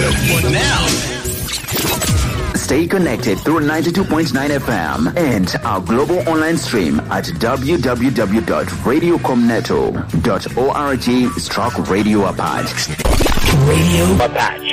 But now, stay connected through 92.9 FM and our global online stream at www.radiocomneto.org/Radio Apache. Radio Apache.